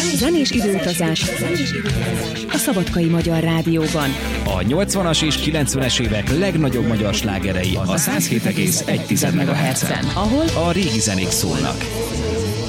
Zenés időutazás a Szabadkai Magyar Rádióban. A 80-as és 90-es évek legnagyobb magyar slágerei a 107,1 MHz-ben, ahol a régi zenék szólnak.